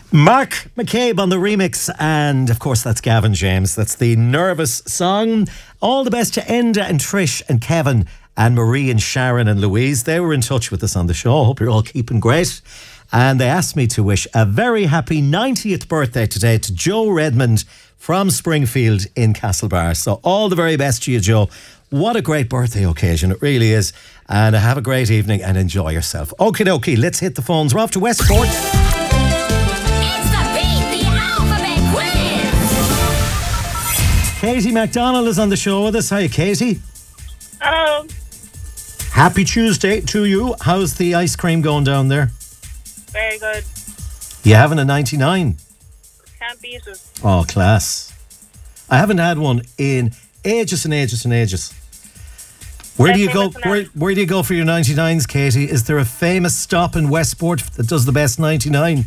Mark McCabe on the remix, and of course that's Gavin James. That's the Nervous song. All the best to Enda and Trish and Kevin and Marie and Sharon and Louise. They were in touch with us on the show. Hope you're all keeping great. And they asked me to wish a very happy 90th birthday today to Joe Redmond from Springfield in Castlebar. So all the very best to you, Joe. What a great birthday occasion, it really is. And have a great evening and enjoy yourself. Okie dokie, let's hit the phones. We're off to Westport. Katie MacDonald is on the show with us. Hi, Katie. Hello. Happy Tuesday to you. How's the ice cream going down there? Very good. You having a 99? Can't beat it. Oh, class. I haven't had one in ages and ages and ages. Where do you go? Where do you go for your 99s, Katie? Is there a famous stop in Westport that does the best 99?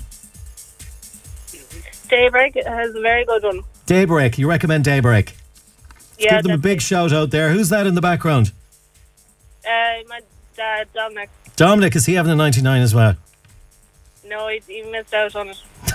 Daybreak has a very good one. Daybreak. You recommend Daybreak? Yeah, give them a big shout out there. Who's that in the background? My dad, Dominic. Dominic, is he having a 99 as well? No, he missed out on it.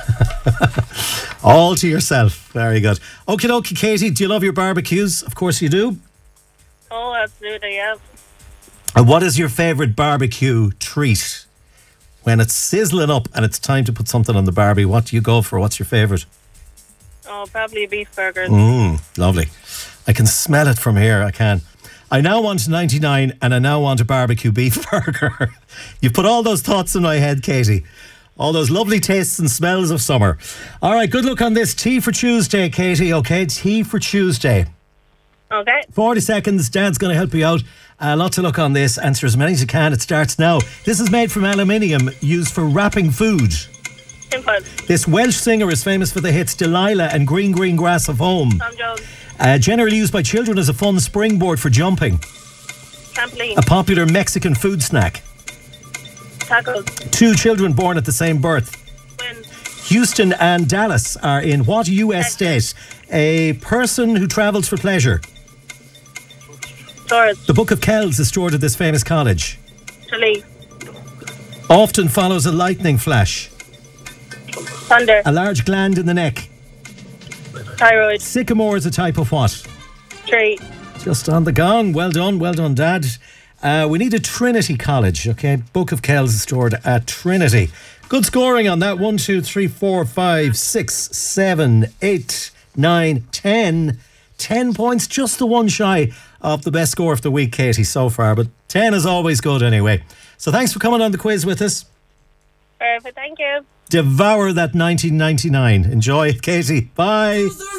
All to yourself. Very good. Okie dokie, Katie, do you love your barbecues? Of course you do. Oh, absolutely, yeah. And what is your favourite barbecue treat? When it's sizzling up and it's time to put something on the barbie, what do you go for? What's your favourite? Oh, probably beef burgers. Lovely. I can smell it from here. I can. I now want 99 and I now want a barbecue beef burger. You've put all those thoughts in my head, Katie. All those lovely tastes and smells of summer. All right, good luck on this. Tea for Tuesday, Katie, okay? Tea for Tuesday. Okay. 40 seconds. Dad's going to help you out. Lots of luck on this. Answer as many as you can. It starts now. This is made from aluminium, used for wrapping food. Simple. This Welsh singer is famous for the hits Delilah and Green Green Grass of Home. Tom Jones. Generally used by children as a fun springboard for jumping. Trampoline. A popular Mexican food snack. Tacos. 2 children born at the same birth. Twin. Houston and Dallas are in what US state? A person who travels for pleasure. Taurus. The Book of Kells is stored at this famous college. Tralee. Often follows a lightning flash. Thunder. A large gland in the neck. Thyroid. Sycamore is a type of what? Tree. Just on the gong. Well done, Dad. We need a Trinity College, okay? Book of Kells is stored at Trinity. Good scoring on that. 1, 2, 3, 4, 5, 6, 7, 8, 9, 10. 10 points, just the one shy of the best score of the week, Katie, so far. But 10 is always good anyway. So thanks for coming on the quiz with us. Perfect, thank you. Devour that 1999. Enjoy, Katie. Bye.